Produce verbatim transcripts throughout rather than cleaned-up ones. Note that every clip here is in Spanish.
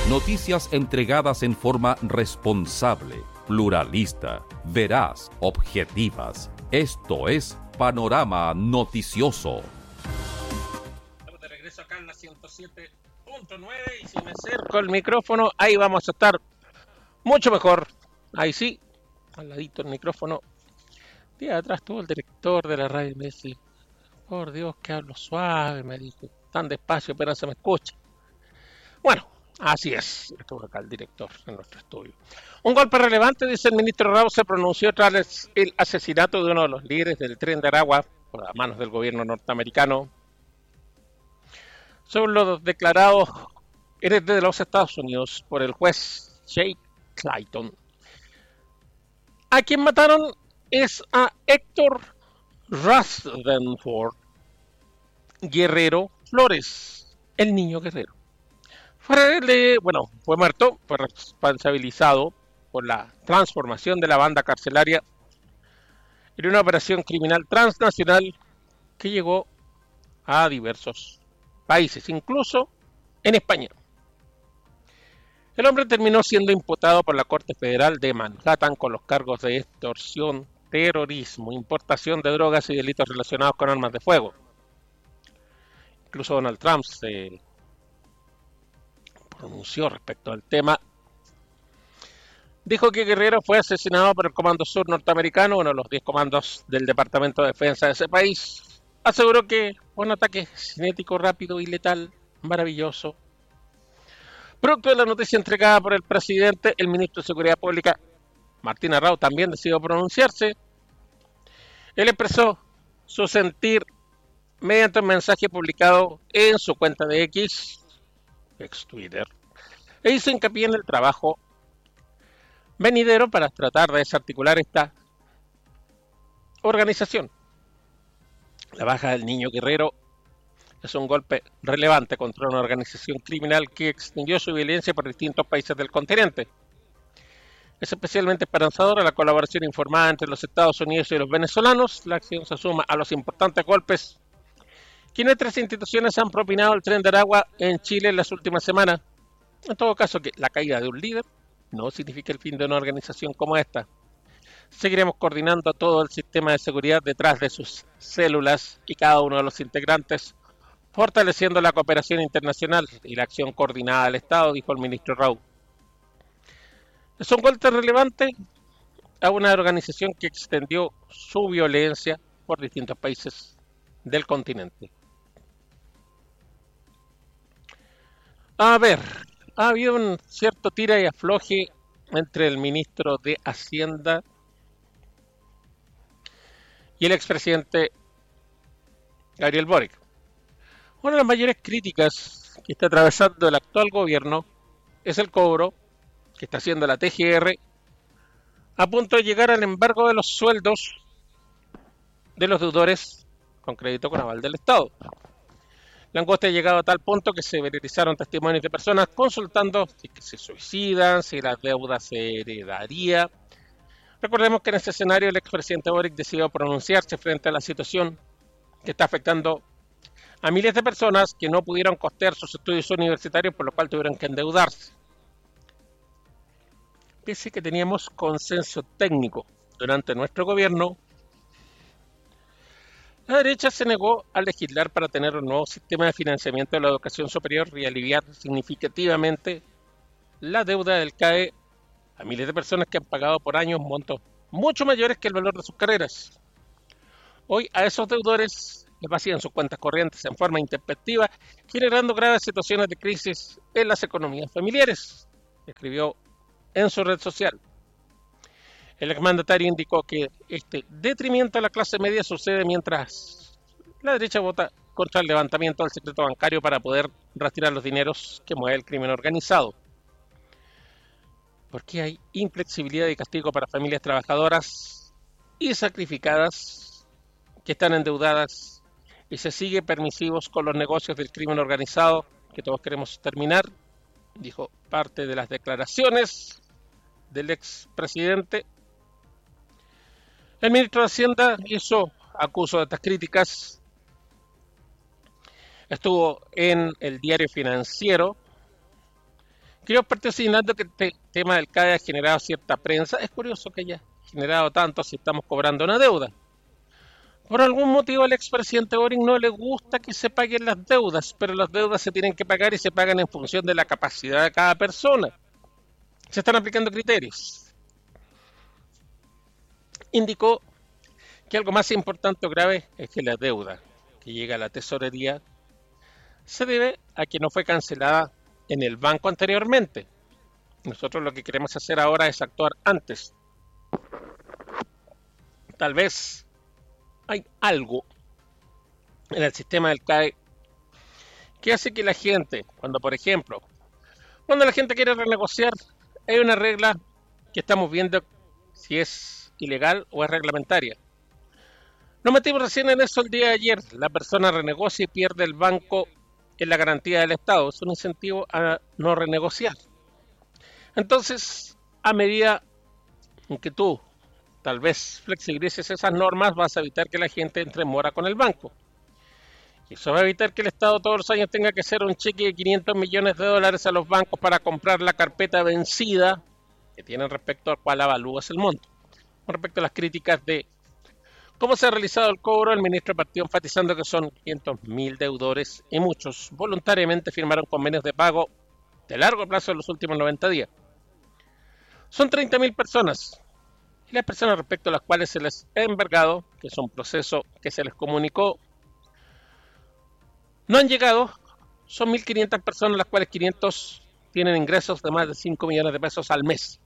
Noticias entregadas en forma responsable, pluralista, veraz, objetivas. Esto es Panorama Noticioso. Estamos de regreso acá en la ciento siete punto nueve y si me acerco el micrófono, ahí vamos a estar mucho mejor. Ahí sí, al ladito el micrófono. Día atrás estuvo el director de la radio y me dice, por Dios que hablo suave, me dijo, tan despacio pero se me escucha. Bueno, así es, estuvo acá el director en nuestro estudio. Un golpe relevante, dice el ministro Rao, se pronunció tras el asesinato de uno de los líderes del Tren de Aragua por las manos del gobierno norteamericano. Según lo declarado desde los Estados Unidos por el juez Jake Clayton, a quien mataron es a Héctor Rutherford Guerrero Flores, el niño guerrero. Fue, bueno, fue muerto, fue responsabilizado por la transformación de la banda carcelaria en una operación criminal transnacional que llegó a diversos países, incluso en España. El hombre terminó siendo imputado por la Corte Federal de Manhattan con los cargos de extorsión, terrorismo, importación de drogas y delitos relacionados con armas de fuego. Incluso Donald Trump se pronunció respecto al tema. Dijo que Guerrero fue asesinado por el Comando Sur norteamericano, uno de los diez comandos del Departamento de Defensa de ese país. Aseguró que fue un ataque cinético, rápido y letal, maravilloso. Producto de la noticia entregada por el presidente, el ministro de Seguridad Pública, Martín Arrau, también decidió pronunciarse. Él expresó su sentir mediante un mensaje publicado en su cuenta de X, ex Twitter, e hizo hincapié en el trabajo venidero para tratar de desarticular esta organización. La baja del niño guerrero es un golpe relevante contra una organización criminal que extendió su violencia por distintos países del continente. Es especialmente esperanzadora la colaboración informada entre los Estados Unidos y los venezolanos. La acción se suma a los importantes golpes que nuestras instituciones han propinado al Tren de Aragua en Chile en las últimas semanas. En todo caso, que la caída de un líder no significa el fin de una organización como esta. Seguiremos coordinando todo el sistema de seguridad detrás de sus células y cada uno de los integrantes, fortaleciendo la cooperación internacional y la acción coordinada del Estado, dijo el ministro Rau. Es un golpe relevante a una organización que extendió su violencia por distintos países del continente. A ver, ha habido un cierto tira y afloje entre el ministro de Hacienda y el expresidente Gabriel Boric. Una de las mayores críticas que está atravesando el actual gobierno es el cobro que está haciendo la T G R a punto de llegar al embargo de los sueldos de los deudores con crédito con aval del Estado. La angustia ha llegado a tal punto que se viralizaron testimonios de personas consultando si se suicidan, si la deuda se heredaría. Recordemos que en ese escenario el expresidente Boric decidió pronunciarse frente a la situación que está afectando a miles de personas que no pudieron costear sus estudios universitarios, por lo cual tuvieron que endeudarse. Pese a que teníamos consenso técnico durante nuestro gobierno, la derecha se negó a legislar para tener un nuevo sistema de financiamiento de la educación superior y aliviar significativamente la deuda del C A E a miles de personas que han pagado por años montos mucho mayores que el valor de sus carreras. Hoy a esos deudores les vacían sus cuentas corrientes en forma intempestiva, generando graves situaciones de crisis en las economías familiares, escribió en su red social. El exmandatario indicó que este detrimento a la clase media sucede mientras la derecha vota contra el levantamiento del secreto bancario para poder rastrear los dineros que mueve el crimen organizado. Porque hay inflexibilidad y castigo para familias trabajadoras y sacrificadas que están endeudadas y se sigue permisivos con los negocios del crimen organizado que todos queremos terminar, dijo parte de las declaraciones del expresidente. El ministro de Hacienda hizo acuso de estas críticas. Estuvo en el Diario Financiero, Creo partió señalando que el tema del C A E ha generado cierta prensa. Es curioso que haya generado tanto si estamos cobrando una deuda. Por algún motivo al expresidente Boric no le gusta que se paguen las deudas, pero las deudas se tienen que pagar y se pagan en función de la capacidad de cada persona. Se están aplicando criterios. Indicó que algo más importante o grave es que la deuda que llega a la tesorería se debe a que no fue cancelada en el banco anteriormente. Nosotros lo que queremos hacer ahora es actuar antes. Tal vez hay algo en el sistema del C A E que hace que la gente, cuando por ejemplo, cuando la gente quiere renegociar, hay una regla que estamos viendo si es ilegal o es reglamentaria. Nos metimos recién en eso el día de ayer. La persona renegocia y pierde el banco en la garantía del Estado. Es un incentivo a no renegociar. Entonces, a medida en que tú tal vez flexibilices esas normas, vas a evitar que la gente entre en mora con el banco. Y eso va a evitar que el Estado todos los años tenga que hacer un cheque de quinientos millones de dólares a los bancos para comprar la carpeta vencida que tienen respecto al cual avalúas el monto. Con respecto a las críticas de cómo se ha realizado el cobro, el ministro partió enfatizando que son quinientos mil deudores y muchos voluntariamente firmaron convenios de pago de largo plazo en los últimos noventa días. Son treinta mil personas. Y las personas respecto a las cuales se les ha embargado, que es un proceso que se les comunicó, no han llegado, son mil quinientas personas, las cuales quinientos tienen ingresos de más de cinco millones de pesos al mes.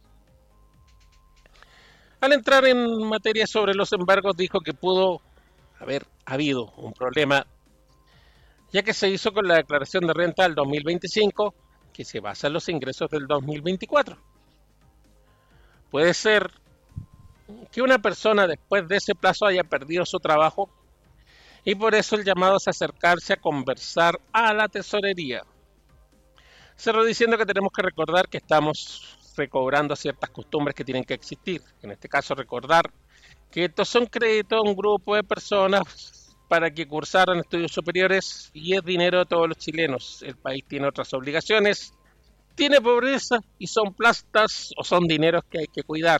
Al entrar en materia sobre los embargos, dijo que pudo haber habido un problema, ya que se hizo con la declaración de renta del dos mil veinticinco, que se basa en los ingresos del dos mil veinticuatro. Puede ser que una persona después de ese plazo haya perdido su trabajo y por eso el llamado es acercarse a conversar a la tesorería. Cerró diciendo que tenemos que recordar que estamos recobrando ciertas costumbres que tienen que existir. En este caso, recordar que estos son créditos a un grupo de personas para que cursaran estudios superiores y es dinero de todos los chilenos. El país tiene otras obligaciones, tiene pobreza y son plastas o son dineros que hay que cuidar.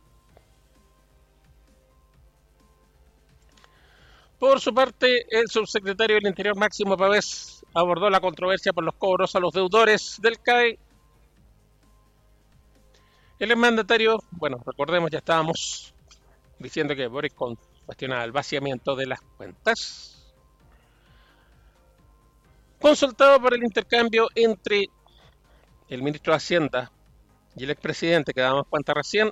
Por su parte, el subsecretario del Interior, Máximo Pavés, abordó la controversia por los cobros a los deudores del C A E. El mandatario, bueno, recordemos, ya estábamos diciendo que Boric cuestionaba el vaciamiento de las cuentas. Consultado por el intercambio entre el ministro de Hacienda y el expresidente, que dábamos cuenta recién,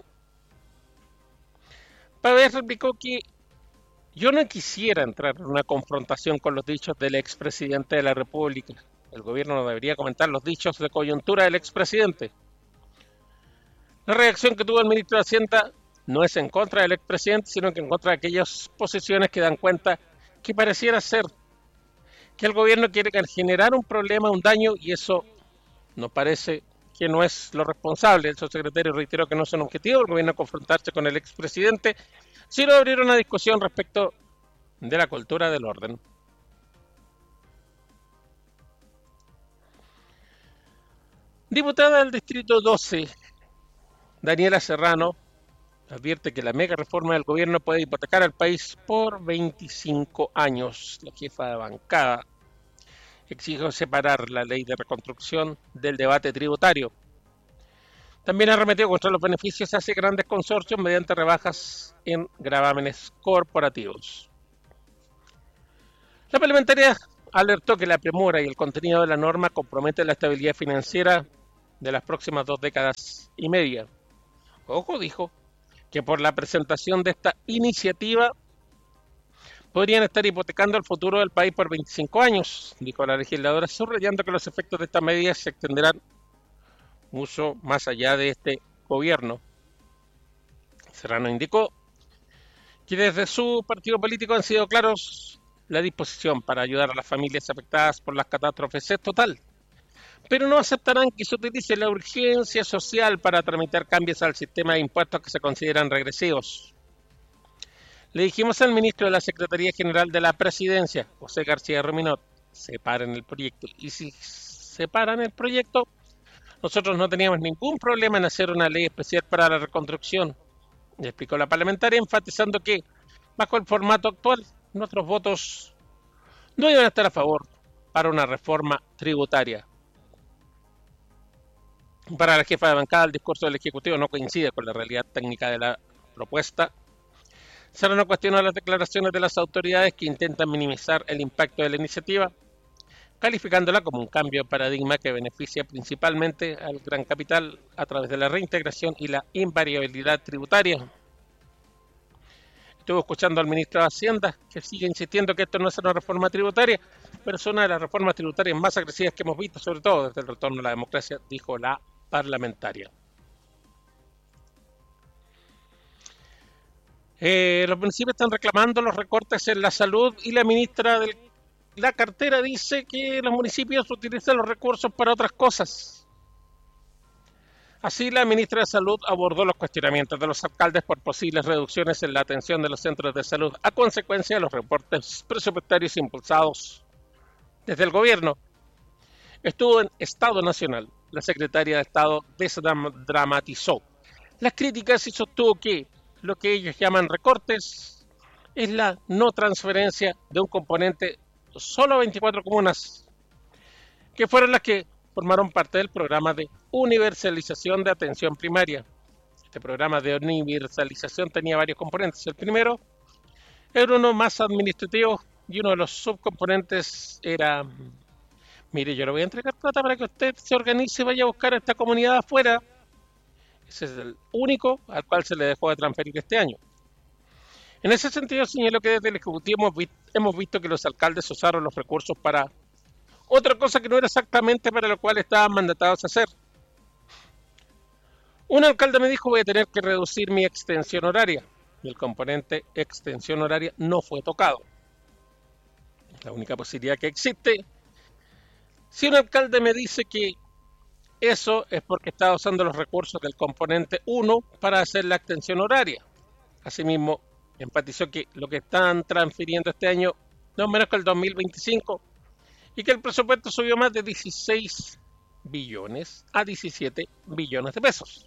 Pavés replicó que yo no quisiera entrar en una confrontación con los dichos del expresidente de la República. El gobierno no debería comentar los dichos de coyuntura del expresidente. La reacción que tuvo el ministro de Hacienda no es en contra del expresidente, sino que en contra de aquellas posiciones que dan cuenta que pareciera ser que el gobierno quiere generar un problema, un daño, y eso nos parece que no es lo responsable. El subsecretario reiteró que no es un objetivo del gobierno confrontarse con el expresidente, sino abrir una discusión respecto de la cultura del orden. Diputada del Distrito doce, Daniela Serrano, advierte que la mega reforma del gobierno puede hipotecar al país por veinticinco años. La jefa de bancada exigió separar la ley de reconstrucción del debate tributario. También arremetió contra los beneficios hacia grandes consorcios mediante rebajas en gravámenes corporativos. La parlamentaria alertó que la premura y el contenido de la norma comprometen la estabilidad financiera de las próximas dos décadas y media. Ojo, dijo, que por la presentación de esta iniciativa podrían estar hipotecando el futuro del país por veinticinco años, dijo la legisladora, subrayando que los efectos de estas medidas se extenderán mucho más allá de este gobierno. Serrano indicó que desde su partido político han sido claros la disposición para ayudar a las familias afectadas por las catástrofes es total, pero no aceptarán que se utilice la urgencia social para tramitar cambios al sistema de impuestos que se consideran regresivos. Le dijimos al ministro de la Secretaría General de la Presidencia, José García Ruminot, separen el proyecto, y si separan el proyecto, Nosotros no teníamos ningún problema en hacer una ley especial para la reconstrucción, explicó la parlamentaria, enfatizando que, bajo el formato actual, nuestros votos no iban a estar a favor para una reforma tributaria. Para la jefa de bancada, el discurso del Ejecutivo no coincide con la realidad técnica de la propuesta. Será una cuestión a las declaraciones de las autoridades que intentan minimizar el impacto de la iniciativa, calificándola como un cambio de paradigma que beneficia principalmente al gran capital a través de la reintegración y la invariabilidad tributaria. Estuve escuchando al ministro de Hacienda, que sigue insistiendo que esto no es una reforma tributaria, pero es una de las reformas tributarias más agresivas que hemos visto, sobre todo desde el retorno a la democracia, dijo la parlamentaria. Eh, los municipios están reclamando los recortes en la salud y la ministra de la cartera dice que los municipios utilizan los recursos para otras cosas. Así, la ministra de Salud abordó los cuestionamientos de los alcaldes por posibles reducciones en la atención de los centros de salud a consecuencia de los reportes presupuestarios impulsados desde el gobierno. Estuvo en Estado Nacional. La secretaria de Estado desdramatizó las críticas y sostuvo que lo que ellos llaman recortes es la no transferencia de un componente solo a veinticuatro comunas, que fueron las que formaron parte del programa de universalización de atención primaria. Este programa de universalización tenía varios componentes. El primero era uno más administrativo y uno de los subcomponentes era: mire, yo le voy a entregar plata para que usted se organice y vaya a buscar a esta comunidad afuera. Ese es el único al cual se le dejó de transferir este año. En ese sentido, señaló que desde el Ejecutivo hemos, vi hemos visto que los alcaldes usaron los recursos para otra cosa que no era exactamente para lo cual estaban mandatados a hacer. Un alcalde me dijo: voy a tener que reducir mi extensión horaria. Y el componente extensión horaria no fue tocado. La única posibilidad que existe, si un alcalde me dice que eso es porque está usando los recursos del componente uno para hacer la extensión horaria. Asimismo, enfatizó que lo que están transfiriendo este año no es menos que el dos mil veinticinco y que el presupuesto subió más de dieciséis billones a diecisiete billones de pesos.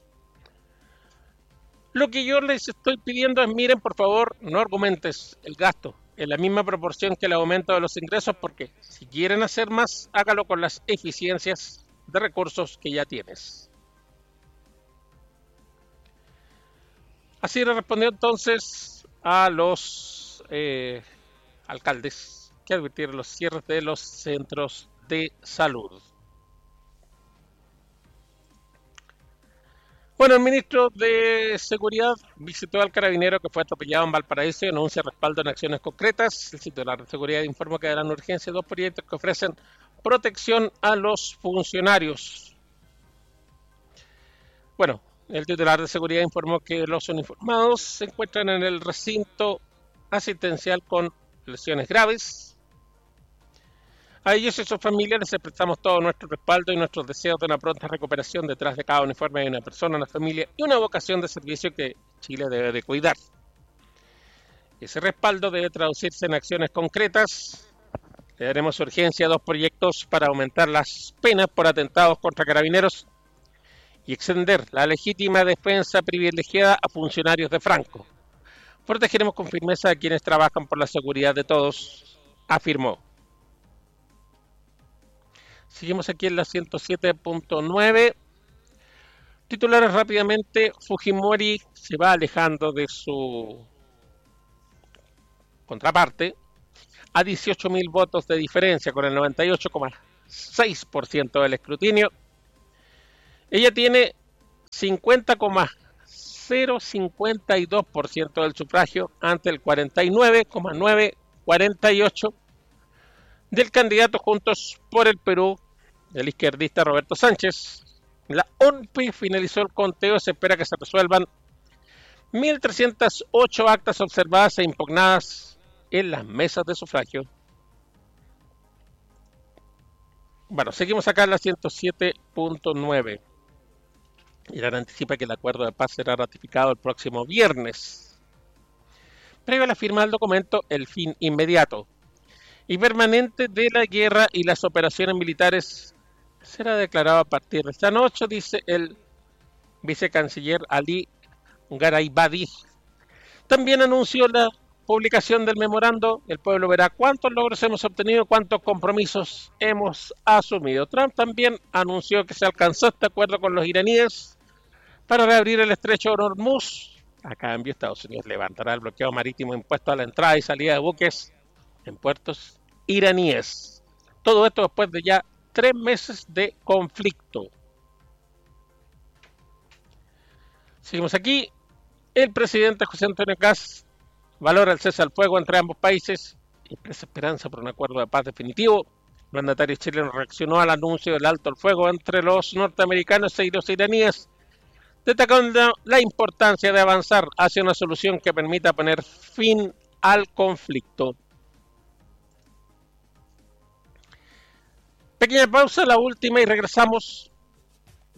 Lo que yo les estoy pidiendo es: miren, por favor, no argumentes el gasto en la misma proporción que el aumento de los ingresos, porque si quieren hacer más, hágalo con las eficiencias de recursos que ya tienes. Así le respondió entonces a los eh, alcaldes que advirtieron los cierres de los centros de salud. Bueno, el ministro de Seguridad visitó al carabinero que fue atropellado en Valparaíso y anuncia respaldo en acciones concretas. El titular de Seguridad informó que darán urgencia dos proyectos que ofrecen protección a los funcionarios. Bueno, el titular de Seguridad informó que los uniformados se encuentran en el recinto asistencial con lesiones graves. A ellos y sus familiares les prestamos todo nuestro respaldo y nuestros deseos de una pronta recuperación. Detrás de cada uniforme hay una persona, una familia y una vocación de servicio que Chile debe de cuidar. Ese respaldo debe traducirse en acciones concretas. Le daremos urgencia a dos proyectos para aumentar las penas por atentados contra carabineros y extender la legítima defensa privilegiada a funcionarios de Franco. Protegeremos con firmeza a quienes trabajan por la seguridad de todos, afirmó. Seguimos aquí en la ciento siete punto nueve. Titulares rápidamente. Fujimori se va alejando de su contraparte a dieciocho mil votos de diferencia, con el noventa y ocho coma seis por ciento del escrutinio. Ella tiene cincuenta coma cero cincuenta y dos por ciento del sufragio ante el cuarenta y nueve coma novecientos cuarenta y ocho por ciento del candidato Juntos por el Perú, el izquierdista Roberto Sánchez. La O N P finalizó el conteo. Se espera que se resuelvan mil trescientas ocho actas observadas e impugnadas en las mesas de sufragio. Bueno, seguimos acá en la ciento siete punto nueve. Irán anticipa que el acuerdo de paz será ratificado el próximo viernes. Previo a la firma del documento, el fin inmediato y permanente de la guerra y las operaciones militares será declarado a partir de esta noche, dice el vicecanciller Ali Garaibadi. También anunció la publicación del memorando. El pueblo verá cuántos logros hemos obtenido, cuántos compromisos hemos asumido. Trump también anunció que se alcanzó este acuerdo con los iraníes para reabrir el estrecho de Hormuz. A cambio, Estados Unidos levantará el bloqueo marítimo impuesto a la entrada y salida de buques en puertos iraníes. Todo esto después de ya tres meses de conflicto. Seguimos aquí. El presidente José Antonio Kast valora el cese al fuego entre ambos países y expresa esperanza por un acuerdo de paz definitivo. El mandatario chileno reaccionó al anuncio del alto al fuego entre los norteamericanos y los iraníes, destacando la importancia de avanzar hacia una solución que permita poner fin al conflicto. Pequeña pausa, la última, y regresamos